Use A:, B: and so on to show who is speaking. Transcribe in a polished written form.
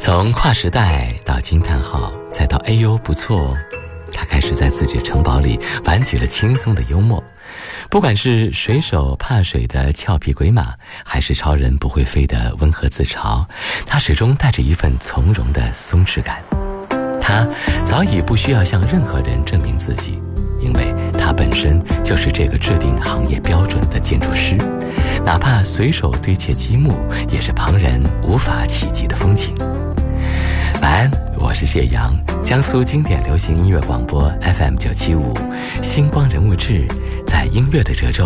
A: 从跨时代到惊叹号，再到哎呦不错哦，他开始在自己的城堡里玩起了轻松的幽默。不管是水手怕水的俏皮鬼马，还是超人不会飞的温和自嘲，他始终带着一份从容的松弛感。他早已不需要向任何人证明自己，因为他本身就是这个制定行业标准的建筑师，哪怕随手堆砌积木，也是旁人无法企及的风景。晚安，我是谢阳，江苏经典流行音乐广播 FM 975，星光人物志，在音乐的褶皱